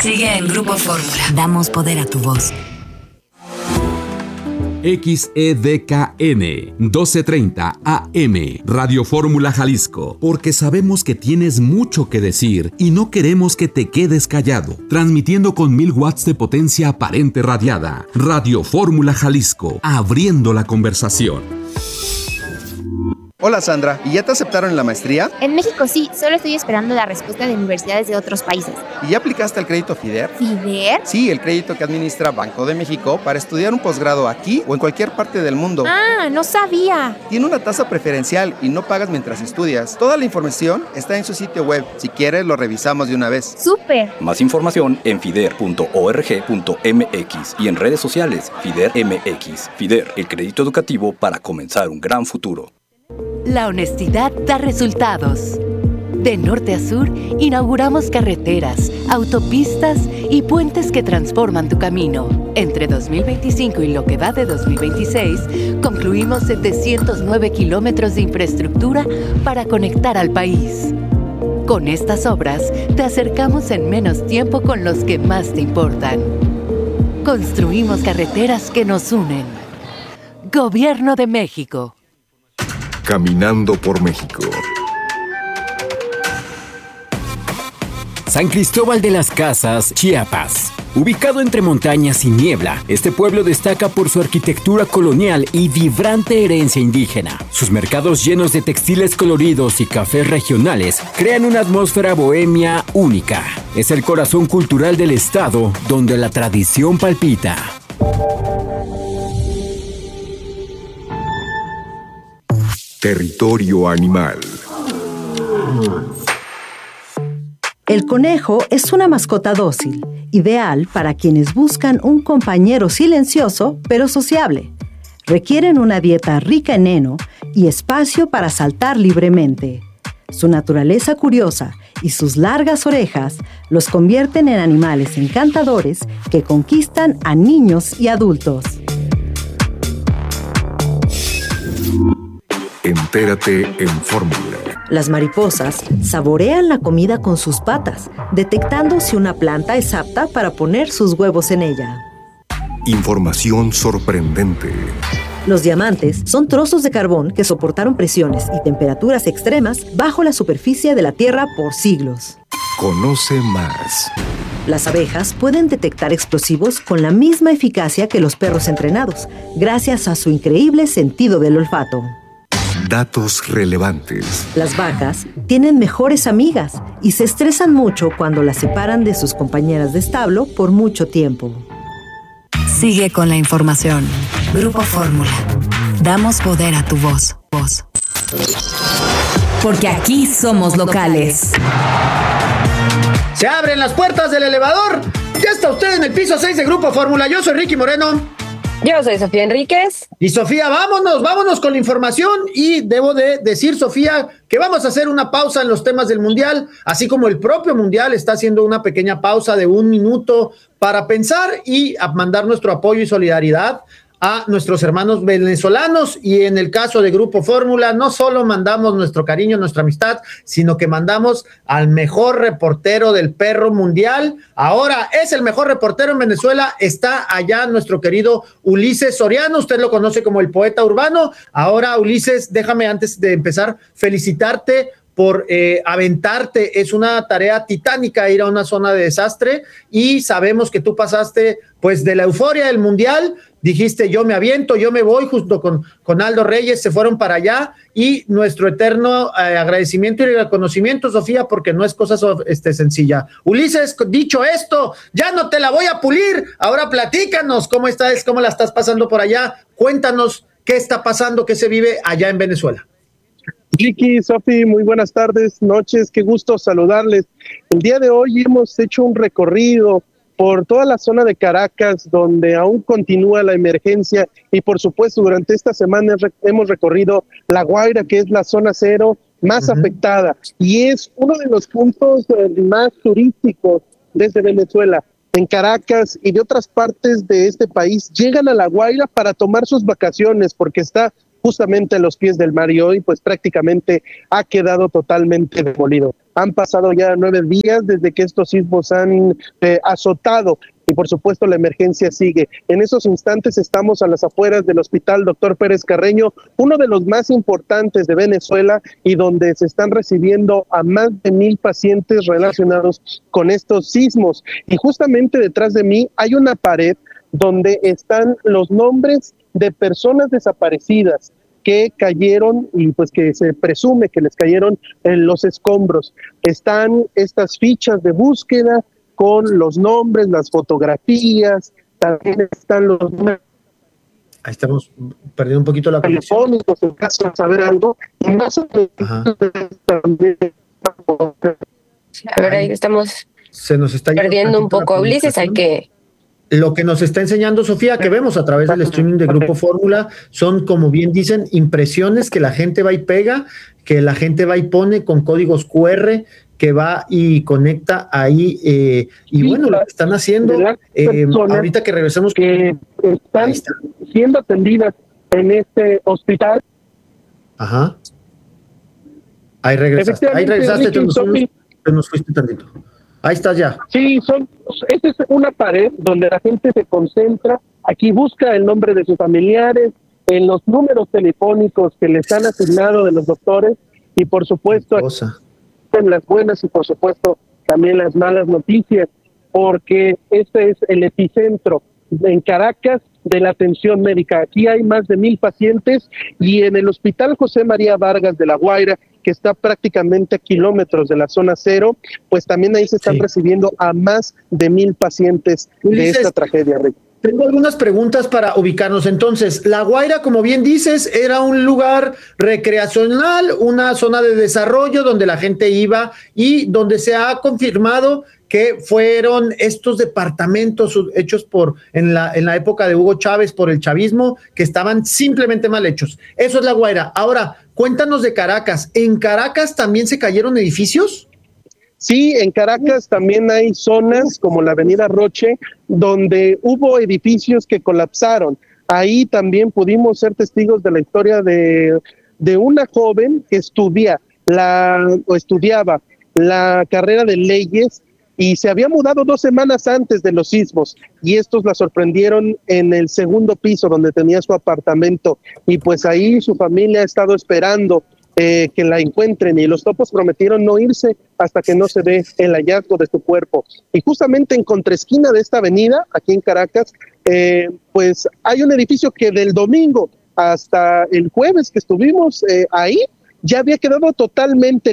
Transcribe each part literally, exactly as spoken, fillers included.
Sigue en Grupo Fórmula. Damos poder a tu voz. X E D K N doce treinta A M Radio Fórmula Jalisco, porque sabemos que tienes mucho que decir y no queremos que te quedes callado. Transmitiendo con mil watts de potencia aparente radiada. Radio Fórmula Jalisco, abriendo la conversación. Hola Sandra, ¿y ya te aceptaron en la maestría? En México sí, solo estoy esperando la respuesta de universidades de otros países. ¿Y ya aplicaste al crédito FIDER? ¿FIDER? Sí, el crédito que administra Banco de México para estudiar un posgrado aquí o en cualquier parte del mundo. Ah, no sabía. Tiene una tasa preferencial y no pagas mientras estudias. Toda la información está en su sitio web. Si quieres, lo revisamos de una vez. ¡Súper! Más información en fider punto org punto m x y en redes sociales FIDER M X. FIDER, el crédito educativo para comenzar un gran futuro. La honestidad da resultados. De norte a sur, inauguramos carreteras, autopistas y puentes que transforman tu camino. Entre dos mil veinticinco y lo que va de dos mil veintiséis, concluimos setecientos nueve kilómetros de infraestructura para conectar al país. Con estas obras, te acercamos en menos tiempo con los que más te importan. Construimos carreteras que nos unen. Gobierno de México. Caminando por México. San Cristóbal de las Casas, Chiapas. Ubicado entre montañas y niebla, este pueblo destaca por su arquitectura colonial y vibrante herencia indígena. Sus mercados llenos de textiles coloridos y cafés regionales crean una atmósfera bohemia única. Es el corazón cultural del estado, donde la tradición palpita. Territorio animal. El conejo es una mascota dócil, ideal para quienes buscan un compañero silencioso pero sociable. Requieren una dieta rica en heno y espacio para saltar libremente. Su naturaleza curiosa y sus largas orejas los convierten en animales encantadores que conquistan a niños y adultos. Entérate en Fórmula. Las mariposas saborean la comida con sus patas, detectando si una planta es apta para poner sus huevos en ella. Información sorprendente. Los diamantes son trozos de carbón que soportaron presiones y temperaturas extremas bajo la superficie de la Tierra por siglos. Conoce más. Las abejas pueden detectar explosivos con la misma eficacia que los perros entrenados, gracias a su increíble sentido del olfato. Datos relevantes. Las vacas tienen mejores amigas y se estresan mucho cuando las separan de sus compañeras de establo por mucho tiempo. Sigue con la información. Grupo Fórmula. Damos poder a tu voz. Voz. Porque aquí somos locales. Se abren las puertas del elevador. Ya está usted en el piso seis de Grupo Fórmula. Yo soy Ricky Moreno. Yo soy Sofía Enríquez. Y Sofía, vámonos, vámonos con la información. Y debo de decir, Sofía, que vamos a hacer una pausa en los temas del Mundial, así como el propio Mundial está haciendo una pequeña pausa de un minuto para pensar y a mandar nuestro apoyo y solidaridad a nuestros hermanos venezolanos. Y en el caso de Grupo Fórmula, no solo mandamos nuestro cariño, nuestra amistad, sino que mandamos al mejor reportero del perro mundial. Ahora es el mejor reportero en Venezuela, está allá nuestro querido Ulises Soriano, usted lo conoce como el poeta urbano. Ahora, Ulises, déjame antes de empezar felicitarte por eh, aventarte. Es una tarea titánica ir a una zona de desastre y sabemos que tú pasaste pues de la euforia del Mundial, dijiste yo me aviento, yo me voy, junto con, con Aldo Reyes se fueron para allá, y nuestro eterno eh, agradecimiento y reconocimiento, Sofía, porque no es cosa este, sencilla. Ulises, dicho esto, ya no te la voy a pulir, ahora platícanos cómo estás, cómo la estás pasando por allá, cuéntanos qué está pasando, qué se vive allá en Venezuela. Ricky, Sofi, muy buenas tardes, noches, qué gusto saludarles. El día de hoy hemos hecho un recorrido por toda la zona de Caracas, donde aún continúa la emergencia, y por supuesto durante esta semana hemos recorrido La Guaira, que es la zona cero más uh-huh. afectada, y es uno de los puntos más turísticos desde Venezuela. En Caracas y de otras partes de este país llegan a La Guaira para tomar sus vacaciones, porque está justamente a los pies del mar y hoy pues prácticamente ha quedado totalmente demolido. Han pasado ya nueve días desde que estos sismos han eh, azotado y por supuesto la emergencia sigue. En esos instantes estamos a las afueras del Hospital Doctor Pérez Carreño, uno de los más importantes de Venezuela y donde se están recibiendo a más de mil pacientes relacionados con estos sismos. Y justamente detrás de mí hay una pared donde están los nombres de personas desaparecidas que cayeron y pues que se presume que les cayeron en los escombros. Están estas fichas de búsqueda con los nombres, las fotografías, también están los números. Ahí estamos perdiendo un poquito la conexión. Telefónicos en caso de saber algo. Y más o menos también. A ver, ahí estamos se nos está perdiendo un poco a Ulises, hay que... Lo que nos está enseñando Sofía, que vemos a través del streaming de Grupo Fórmula, son, como bien dicen, impresiones que la gente va y pega, que la gente va y pone con códigos cu erre, que va y conecta ahí, eh, y sí, bueno, lo que están haciendo, eh, ahorita que regresemos. Que están siendo atendidas en este hospital. Ajá. Ahí regresaste, ahí regresaste, te nos, te nos fuiste tantito. Ahí estás ya. Sí, son, esta es una pared donde la gente se concentra, aquí busca el nombre de sus familiares, en los números telefónicos que les han asignado de los doctores, y por supuesto en las buenas y por supuesto también las malas noticias, porque este es el epicentro en Caracas de la atención médica. Aquí hay más de mil pacientes y en el Hospital José María Vargas de La Guaira, que está prácticamente a kilómetros de la zona cero, pues también ahí se están sí. recibiendo a más de mil pacientes Ulises, de esta tragedia, Rick. Tengo algunas preguntas para ubicarnos. Entonces, La Guaira, como bien dices, era un lugar recreacional, una zona de desarrollo donde la gente iba y donde se ha confirmado que fueron estos departamentos hechos por en la, en la época de Hugo Chávez por el chavismo, que estaban simplemente mal hechos. Eso es La Guaira. Ahora, cuéntanos de Caracas. ¿En Caracas también se cayeron edificios? Sí, en Caracas también hay zonas como la Avenida Roche, donde hubo edificios que colapsaron. Ahí también pudimos ser testigos de la historia de, de una joven que estudia la, o estudiaba la carrera de leyes y se había mudado dos semanas antes de los sismos, y estos la sorprendieron en el segundo piso donde tenía su apartamento, y pues ahí su familia ha estado esperando Eh, que la encuentren, y los topos prometieron no irse hasta que no se dé el hallazgo de su cuerpo. Y justamente en contraesquina de esta avenida, aquí en Caracas, eh, pues hay un edificio que del domingo hasta el jueves que estuvimos eh, ahí, ya había quedado totalmente.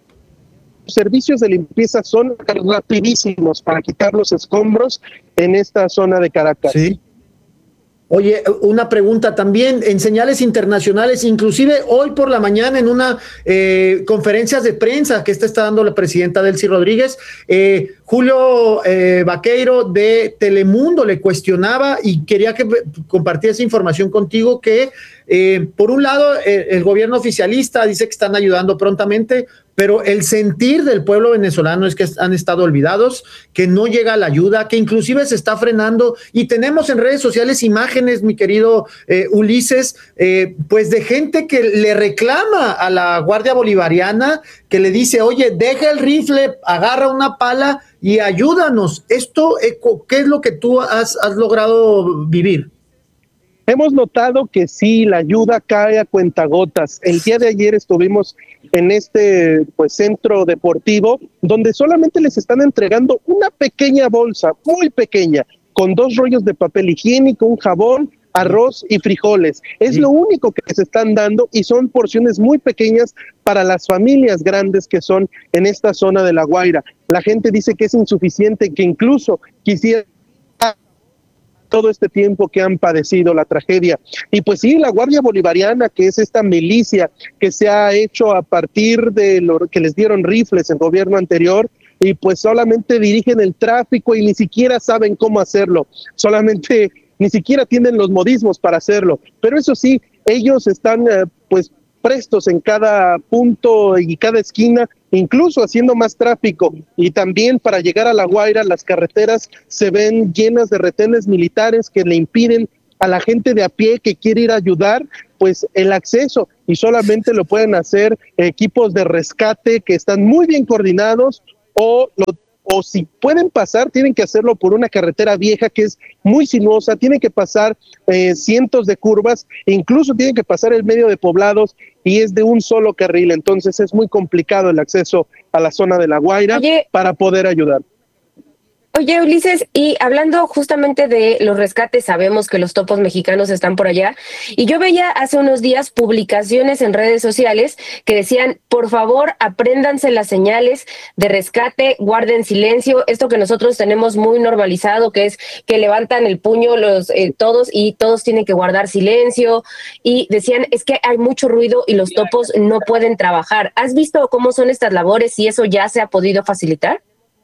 Los servicios de limpieza son rapidísimos para quitar los escombros en esta zona de Caracas. Sí. Oye, una pregunta también, en señales internacionales, inclusive hoy por la mañana en una eh, conferencia de prensa que esta está dando la presidenta Delcy Rodríguez, eh, Julio eh, Vaqueiro de Telemundo le cuestionaba y quería que compartiera esa información contigo, que eh, por un lado eh, el gobierno oficialista dice que están ayudando prontamente, pero el sentir del pueblo venezolano es que han estado olvidados, que no llega la ayuda, que inclusive se está frenando, y tenemos en redes sociales imágenes, mi querido eh, Ulises, eh, pues de gente que le reclama a la Guardia Bolivariana, que le dice, oye, deja el rifle, agarra una pala y ayúdanos. Esto, eh, ¿qué es lo que tú has, has logrado vivir? Hemos notado que sí, la ayuda cae a cuentagotas. El día de ayer estuvimos en este pues centro deportivo donde solamente les están entregando una pequeña bolsa, muy pequeña, con dos rollos de papel higiénico, un jabón, arroz y frijoles. Es sí. lo único que les están dando, y son porciones muy pequeñas para las familias grandes que son en esta zona de La Guaira. La gente dice que es insuficiente, que incluso quisiera todo este tiempo que han padecido la tragedia. Y pues sí, la Guardia Bolivariana, que es esta milicia que se ha hecho a partir de lo que les dieron rifles el gobierno anterior, y pues solamente dirigen el tráfico y ni siquiera saben cómo hacerlo, solamente ni siquiera tienen los modismos para hacerlo. Pero eso sí, ellos están eh, pues prestos en cada punto y cada esquina, incluso haciendo más tráfico. Y también para llegar a La Guaira, las carreteras se ven llenas de retenes militares que le impiden a la gente de a pie que quiere ir a ayudar, pues el acceso, y solamente lo pueden hacer equipos de rescate que están muy bien coordinados, o lo o si pueden pasar, tienen que hacerlo por una carretera vieja que es muy sinuosa, tienen que pasar eh, cientos de curvas, e incluso tienen que pasar el medio de poblados y es de un solo carril, entonces es muy complicado el acceso a la zona de La Guaira Oye, para poder ayudar. Oye, Ulises, y hablando justamente de los rescates, sabemos que los topos mexicanos están por allá, y yo veía hace unos días publicaciones en redes sociales que decían, por favor, apréndanse las señales de rescate, guarden silencio, esto que nosotros tenemos muy normalizado, que es que levantan el puño los eh, todos y todos tienen que guardar silencio, y decían, es que hay mucho ruido y los topos no pueden trabajar. ¿Has visto cómo son estas labores y eso ya se ha podido facilitar?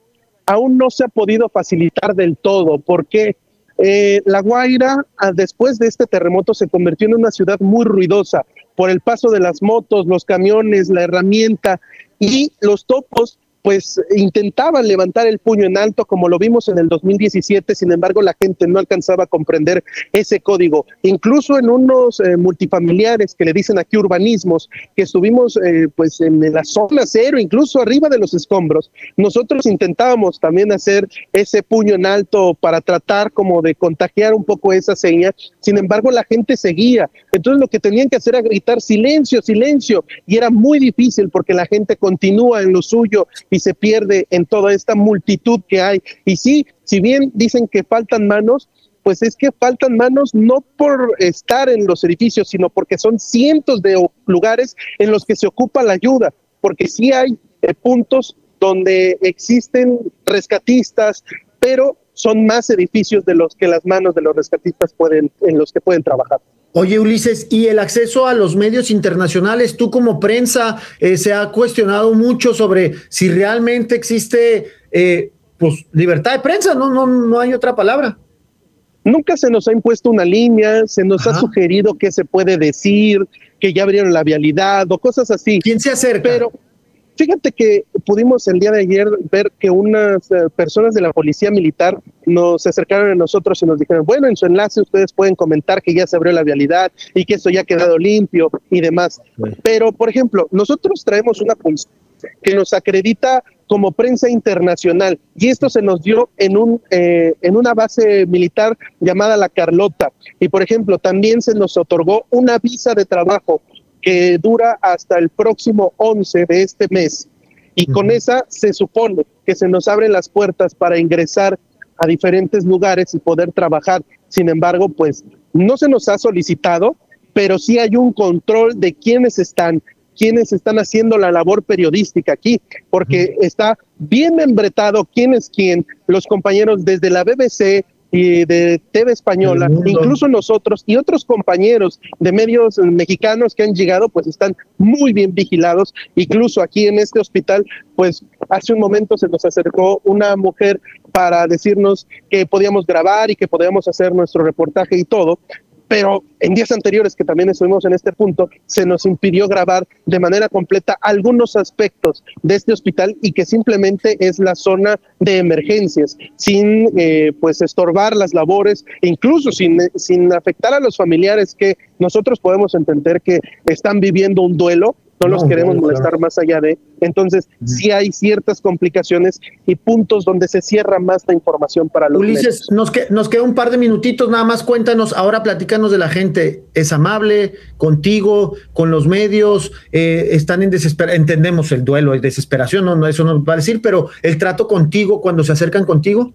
Aún no se ha podido facilitar del todo, porque eh, La Guaira, después de este terremoto, se convirtió en una ciudad muy ruidosa por el paso de las motos, los camiones, la herramienta, y los topos pues intentaban levantar el puño en alto, como lo vimos en el dos mil diecisiete, sin embargo la gente no alcanzaba a comprender ese código. Incluso en unos eh, multifamiliares que le dicen aquí urbanismos, que estuvimos eh, pues en la zona cero, incluso arriba de los escombros, nosotros intentábamos también hacer ese puño en alto para tratar como de contagiar un poco esa seña, sin embargo la gente seguía, entonces lo que tenían que hacer era gritar silencio, silencio, y era muy difícil porque la gente continúa en lo suyo y se pierde en toda esta multitud que hay. Y sí, si bien dicen que faltan manos, pues es que faltan manos no por estar en los edificios, sino porque son cientos de lugares en los que se ocupa la ayuda, porque sí hay eh, puntos donde existen rescatistas, pero son más edificios de los que las manos de los rescatistas pueden, en los que pueden trabajar. Oye, Ulises, y el acceso a los medios internacionales, tú como prensa, eh, se ha cuestionado mucho sobre si realmente existe eh, pues libertad de prensa, no, no, no hay otra palabra. Nunca se nos ha impuesto una línea, se nos Ajá. ha sugerido qué se puede decir, que ya abrieron la vialidad o cosas así. ¿Quién se acerca? Pero fíjate que pudimos el día de ayer ver que unas uh, personas de la policía militar nos acercaron a nosotros y nos dijeron, bueno, en su enlace ustedes pueden comentar que ya se abrió la vialidad y que esto ya ha quedado limpio y demás. Bueno. Pero, por ejemplo, nosotros traemos una pulsera que nos acredita como prensa internacional y esto se nos dio en un eh, en una base militar llamada La Carlota y, por ejemplo, también se nos otorgó una visa de trabajo que dura hasta el próximo once de este mes. Y uh-huh. con esa se supone que se nos abren las puertas para ingresar a diferentes lugares y poder trabajar. Sin embargo, pues no se nos ha solicitado, pero sí hay un control de quiénes están, quiénes están haciendo la labor periodística aquí, porque uh-huh. está bien membretado quién es quién, los compañeros desde la B B C, y de T V Española, incluso nosotros y otros compañeros de medios mexicanos que han llegado, pues están muy bien vigilados. Incluso aquí en este hospital, pues hace un momento se nos acercó una mujer para decirnos que podíamos grabar y que podíamos hacer nuestro reportaje y todo, pero en días anteriores que también estuvimos en este punto, se nos impidió grabar de manera completa algunos aspectos de este hospital y que simplemente es la zona de emergencias, sin eh, pues estorbar las labores, incluso sin, sin afectar a los familiares que nosotros podemos entender que están viviendo un duelo. No los no, queremos bueno, molestar claro. más allá de, entonces uh-huh. sí hay ciertas complicaciones y puntos donde se cierra más la información para los Ulises, nos, que, nos queda un par de minutitos, nada más cuéntanos, ahora platícanos de la gente, ¿es amable contigo, con los medios, eh, están en desesperación, entendemos el duelo, el desesperación, no, no, eso no va a decir, pero el trato contigo cuando se acercan contigo?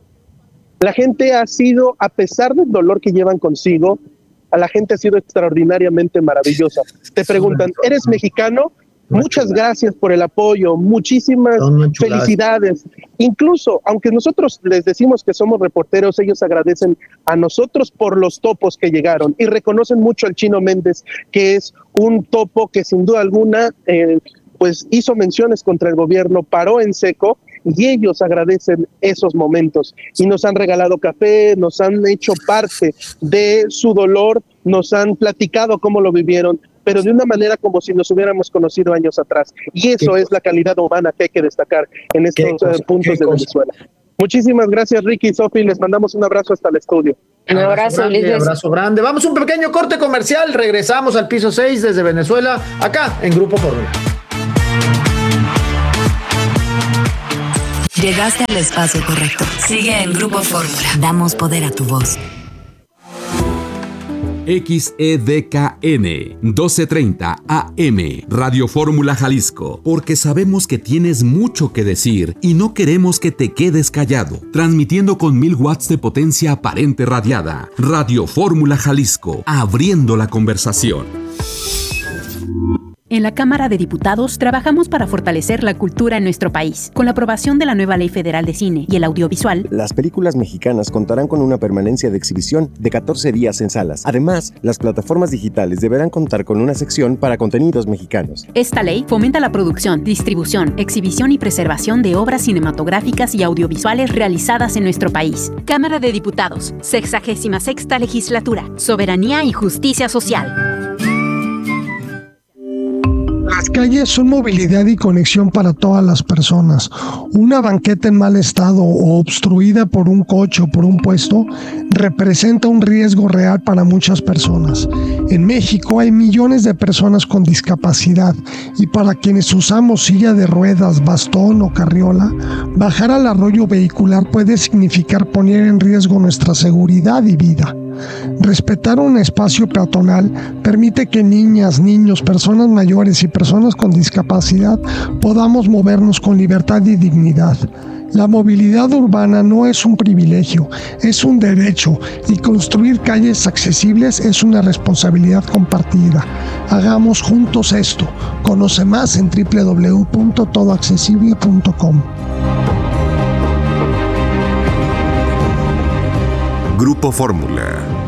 La gente ha sido, a pesar del dolor que llevan consigo, a la gente ha sido extraordinariamente maravillosa. Te preguntan, ¿eres mexicano? Muchas gracias por el apoyo, muchísimas felicidades. Incluso, aunque nosotros les decimos que somos reporteros, ellos agradecen a nosotros por los topos que llegaron y reconocen mucho al Chino Méndez, que es un topo que sin duda alguna eh, pues hizo menciones contra el gobierno, paró en seco, y ellos agradecen esos momentos y nos han regalado café, nos han hecho parte de su dolor, nos han platicado cómo lo vivieron, pero de una manera como si nos hubiéramos conocido años atrás, y eso es la calidad humana que hay que destacar en estos uh, puntos de Venezuela. Muchísimas gracias, Ricky y Sofi. Les mandamos un abrazo hasta el estudio. Un abrazo, grande, Ulises. abrazo grande. Vamos a un pequeño corte comercial. Regresamos al piso seis desde Venezuela, acá en Grupo Fórmula. Llegaste al espacio correcto. Sigue en Grupo Fórmula. Damos poder a tu voz. X E D K N doce treinta A M Radio Fórmula Jalisco, porque sabemos que tienes mucho que decir y no queremos que te quedes callado. Transmitiendo con mil watts de potencia aparente radiada. Radio Fórmula Jalisco, abriendo la conversación. En la Cámara de Diputados trabajamos para fortalecer la cultura en nuestro país. Con la aprobación de la nueva Ley Federal de Cine y el Audiovisual, las películas mexicanas contarán con una permanencia de exhibición de catorce días en salas. Además, las plataformas digitales deberán contar con una sección para contenidos mexicanos. Esta ley fomenta la producción, distribución, exhibición y preservación de obras cinematográficas y audiovisuales realizadas en nuestro país. Cámara de Diputados, sexagésima sexta Legislatura, Soberanía y Justicia Social. Las calles son movilidad y conexión para todas las personas. Una banqueta en mal estado o obstruida por un coche o por un puesto representa un riesgo real para muchas personas. En México hay millones de personas con discapacidad y para quienes usamos silla de ruedas, bastón o carriola, bajar al arroyo vehicular puede significar poner en riesgo nuestra seguridad y vida. Respetar un espacio peatonal permite que niñas, niños, personas mayores y personas con discapacidad podamos movernos con libertad y dignidad. La movilidad urbana no es un privilegio, es un derecho y construir calles accesibles es una responsabilidad compartida. Hagamos juntos esto. Conoce más en doble u doble u doble u punto todo accesible punto com. Grupo Fórmula.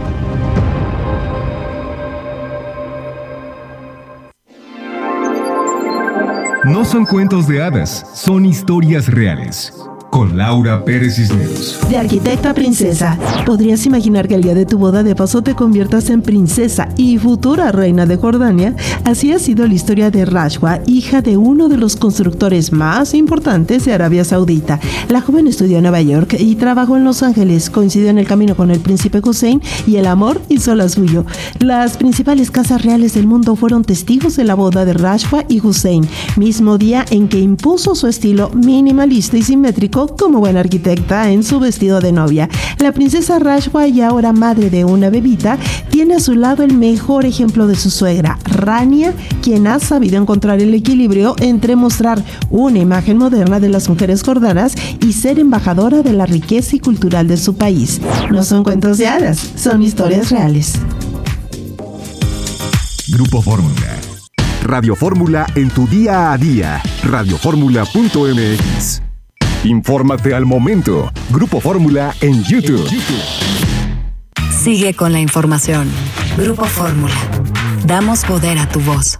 No son cuentos de hadas, son historias reales. Con Laura Pérez Cisneros. De arquitecta a princesa, ¿podrías imaginar que el día de tu boda de paso te conviertas en princesa y futura reina de Jordania? Así ha sido la historia de Rashwa, hija de uno de los constructores más importantes de Arabia Saudita. La joven estudió en Nueva York y trabajó en Los Ángeles, coincidió en el camino con el príncipe Hussein y el amor hizo la suyo. Las principales casas reales del mundo fueron testigos de la boda de Rashwa y Hussein, mismo día en que impuso su estilo minimalista y simétrico como buena arquitecta en su vestido de novia. La princesa Rashwa, y ahora madre de una bebita, tiene a su lado el mejor ejemplo de su suegra, Rania, quien ha sabido encontrar el equilibrio entre mostrar una imagen moderna de las mujeres jordanas y ser embajadora de la riqueza y cultural de su país. No son cuentos de hadas, son historias reales. Grupo Fórmula. Radio Fórmula en tu día a día. radio fórmula punto m x. Infórmate al momento. Grupo Fórmula en YouTube. Sigue con la información. Grupo Fórmula. Damos poder a tu voz.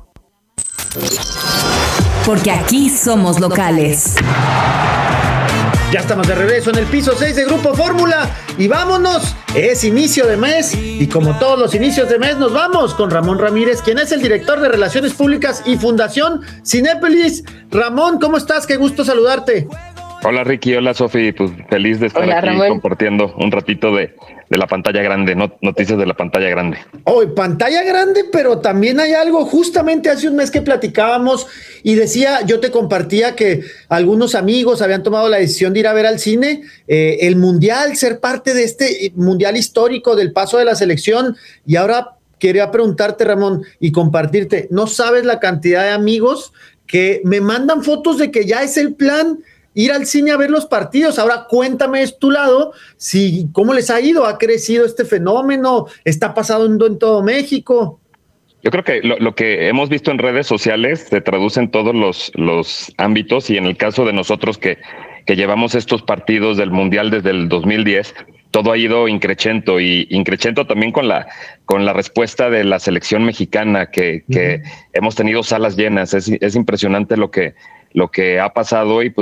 Porque aquí somos locales. Ya estamos de regreso en el piso seis de Grupo Fórmula y vámonos, es inicio de mes y como todos los inicios de mes nos vamos con Ramón Ramírez, quien es el director de Relaciones Públicas y Fundación Cinépolis. Ramón, ¿cómo estás? Qué gusto saludarte. Hola Ricky, hola Sofi, pues feliz de estar hola, aquí Ramón. Compartiendo un ratito de, de la pantalla grande, not, noticias de la pantalla grande. Oh, pantalla grande, pero también hay algo, justamente hace un mes que platicábamos y decía, yo te compartía que algunos amigos habían tomado la decisión de ir a ver al cine, eh, el Mundial, ser parte de este Mundial histórico del paso de la selección, y ahora quería preguntarte, Ramón, y compartirte, no sabes la cantidad de amigos que me mandan fotos de que ya es el plan ir al cine a ver los partidos. Ahora cuéntame es tu lado, si cómo les ha ido, ha crecido este fenómeno, está pasando en todo México. Yo creo que lo, lo que hemos visto en redes sociales se traduce en todos los, los ámbitos, y en el caso de nosotros que, que llevamos estos partidos del Mundial desde el dos mil diez, todo ha ido increchento y increchento también con la, con la respuesta de la selección mexicana, que, que uh-huh. hemos tenido salas llenas. Es, es impresionante lo que, lo que ha pasado, y pues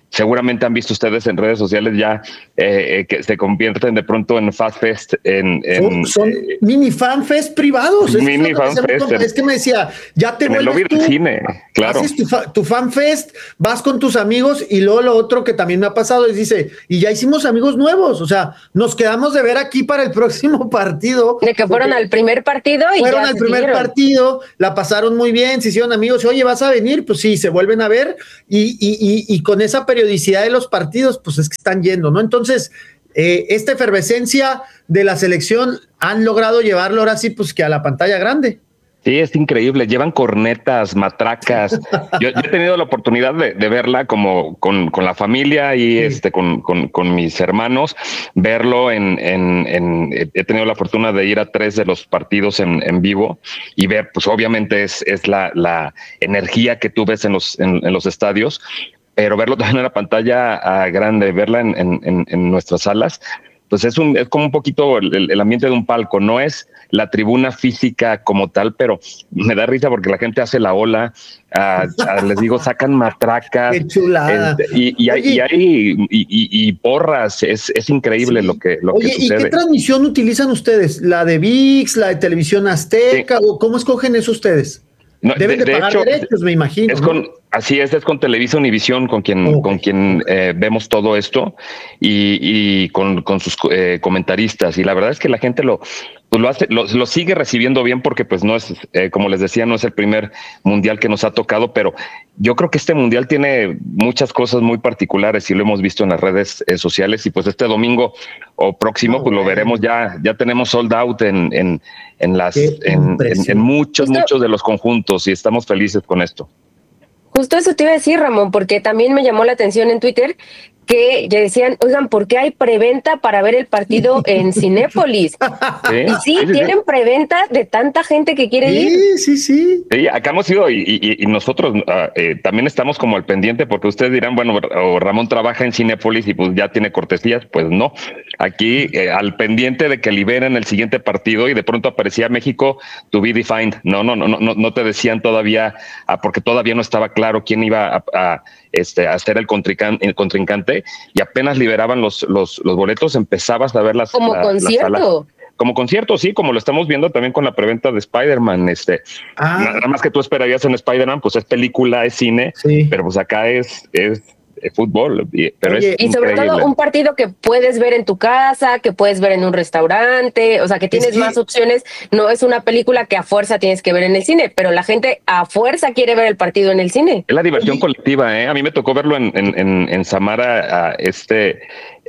seguramente han visto ustedes en redes sociales ya eh, eh, que se convierten de pronto en Fast Fest. En, en, son son eh, mini fan fest privados. Es mini que, fan fest. Es que me decía, ya te en el lobby vuelves tú, del cine, claro. haces tu, fa, tu fan fest, vas con tus amigos y luego lo otro que también me ha pasado es, dice, y ya hicimos amigos nuevos, o sea, nos quedamos de ver aquí para el próximo partido. De que fueron al primer partido y fueron ya al se primer siguieron. partido, la pasaron muy bien, se hicieron amigos, oye, ¿vas a venir? Pues sí, se vuelven a ver y, y, y, y con esa periodicidad de los partidos, pues es que están yendo, ¿no? Entonces, eh, esta efervescencia de la selección han logrado llevarlo ahora sí, pues que a la pantalla grande. Sí, es increíble. Llevan cornetas, matracas. Yo, yo he tenido la oportunidad de, de verla como con, con la familia y sí. este con, con, con mis hermanos, verlo en, en, en, he tenido la fortuna de ir a tres de los partidos en, en vivo y ver, pues obviamente es, es la, la energía que tú ves en los, en, en los estadios, pero verlo también en la pantalla uh, grande, verla en, en, en nuestras salas, pues es un es como un poquito el, el ambiente de un palco, no es la tribuna física como tal, pero me da risa porque la gente hace la ola, uh, uh, les digo, sacan matracas. Qué chulada. Este, y, y, hay, y hay y, y, y porras, es, es increíble sí. lo que lo Oye, que sucede. ¿y qué transmisión utilizan ustedes? ¿La de V I X, la de Televisión Azteca? Sí. ¿O cómo escogen eso ustedes? No, Deben de, de, de pagar hecho, derechos, me imagino. Es ¿no? con, así es, es con Televisa Univisión con quien, okay. con quien eh, vemos todo esto y, y con, con sus eh, comentaristas. Y la verdad es que la gente lo, pues lo hace, lo, lo sigue recibiendo bien porque pues no es, eh, como les decía, no es el primer mundial que nos ha tocado, pero yo creo que este mundial tiene muchas cosas muy particulares y lo hemos visto en las redes eh, sociales y pues este domingo o próximo oh, pues bueno. lo veremos ya, ya tenemos sold out en, en, en las, en, en, en muchos, Justo, muchos de los conjuntos y estamos felices con esto. Justo eso te iba a decir, Ramón, porque también me llamó la atención en Twitter que ya decían, oigan, ¿por qué hay preventa para ver el partido en Cinépolis? ¿Sí? Y sí, sí, tienen sí. preventa de tanta gente que quiere sí, ir. Sí, sí, sí. Acá hemos ido y, y, y nosotros uh, eh, también estamos como al pendiente porque ustedes dirán, bueno, o Ramón trabaja en Cinépolis y pues ya tiene cortesías. Pues no, aquí eh, al pendiente de que liberen el siguiente partido y de pronto aparecía México to be defined. No, no, no, no, no te decían todavía, uh, porque todavía no estaba claro quién iba a, a, este, a ser el contrincante, el contrincante. Y apenas liberaban los, los, los boletos, empezabas a ver las como la, concierto. La como concierto, sí, como lo estamos viendo también con la preventa de Spider-Man. Este, ah. Nada más que tú esperarías en Spider-Man, pues es película, es cine, sí. pero pues acá es, es fútbol. Pero Oye, es y sobre increíble. todo un partido que puedes ver en tu casa, que puedes ver en un restaurante, o sea, que tienes sí. más opciones. No es una película que a fuerza tienes que ver en el cine, pero la gente a fuerza quiere ver el partido en el cine. Es la diversión Oye. colectiva, ¿eh? A mí me tocó verlo en, en, en, en Samara, a este...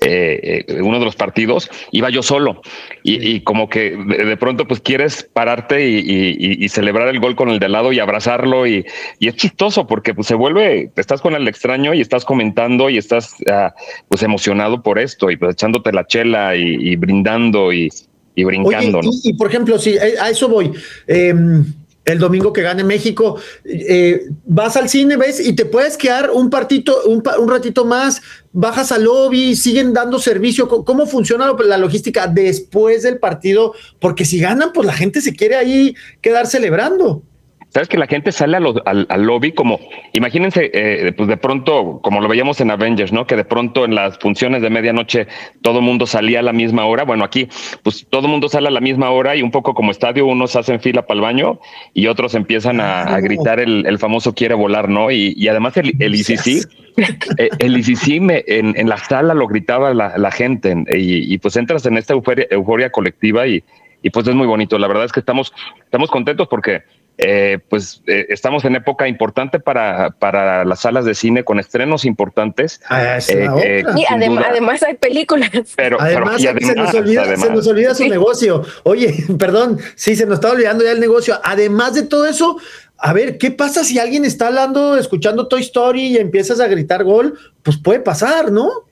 Eh, eh, uno de los partidos, iba yo solo y, sí. y como que de, de pronto pues quieres pararte y, y, y celebrar el gol con el de al lado y abrazarlo y, y es chistoso porque pues se vuelve, estás con el extraño y estás comentando y estás uh, pues emocionado por esto y pues echándote la chela y, y brindando y, y brincando. Oye, ¿no? y, y por ejemplo, sí, a eso voy. Eh, el domingo que gane México, eh, vas al cine, ves, y te puedes quedar un partito, un, un ratito más, bajas al lobby, siguen dando servicio. ¿Cómo funciona la logística después del partido? Porque si ganan, pues la gente se quiere ahí quedar celebrando. Sabes que la gente sale a lo, al, al lobby como, imagínense, eh, pues de pronto, como lo veíamos en Avengers, ¿no? Que de pronto en las funciones de medianoche todo el mundo salía a la misma hora. Bueno, aquí, pues todo el mundo sale a la misma hora y un poco como estadio, unos hacen fila para el baño y otros empiezan a, a gritar el, el famoso quiere volar, ¿no? Y, y además el, el I C C, eh, el I C C me, en, en la sala lo gritaba la, la gente y, y pues entras en esta euforia, euforia colectiva y, y pues es muy bonito. La verdad es que estamos, estamos contentos porque Eh, pues eh, estamos en época importante para, para las salas de cine con estrenos importantes. Ah, eh, eh, y adem- además hay películas. Pero, además, pero además, se, nos olvida, además. se nos olvida su sí. negocio. Oye, perdón, sí, se nos está olvidando ya el negocio. Además de todo eso, a ver, ¿qué pasa si alguien está hablando, escuchando Toy Story y empiezas a gritar gol? Pues puede pasar, ¿no?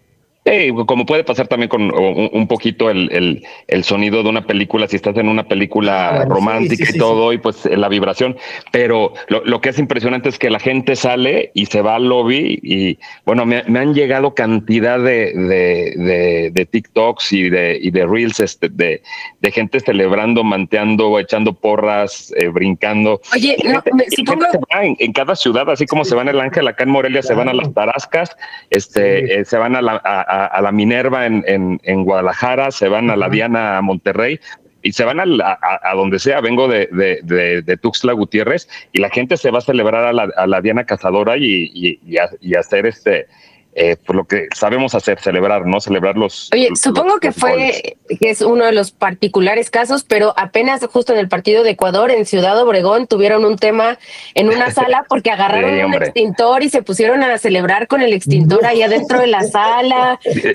Sí, como puede pasar también con un, un poquito el, el, el sonido de una película, si estás en una película bueno, romántica sí, sí, y todo, sí. y pues la vibración, pero lo, lo que es impresionante es que la gente sale y se va al lobby y bueno, me, me han llegado cantidad de, de, de, de TikToks y de, y de Reels este, de, de gente celebrando, manteando, echando porras, eh, brincando. Oye, no, gente, me, supongo... se va en, en cada ciudad, así como se van el Ángel acá en Morelia, claro. se van a las Tarascas, este, sí. eh, se van a la, a, a la Minerva en, en, en Guadalajara, se van a la Diana a Monterrey y se van a, a, a donde sea. Vengo de, de, de, de Tuxtla Gutiérrez y la gente se va a celebrar a la, a la Diana Cazadora y, y, y, a, y hacer este eh, por lo que sabemos hacer, celebrar, ¿no? Celebrar los... Oye, los, supongo los, que los fue, goles. que es uno de los particulares casos, pero apenas justo en el partido de Ecuador, en Ciudad Obregón, tuvieron un tema en una sala porque agarraron sí, un extintor y se pusieron a celebrar con el extintor ahí adentro de la sala.